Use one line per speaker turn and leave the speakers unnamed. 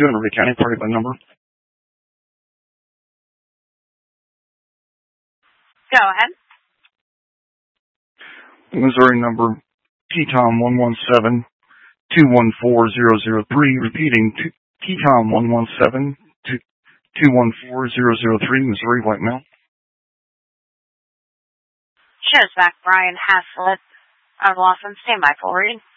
2 in River County, party by number.
Go ahead.
Missouri number TTOM 117-214003. Repeating, TTOM 117-214003, Missouri, white male.
Shows back Brian Haslett of Lawson. Stand by for reading.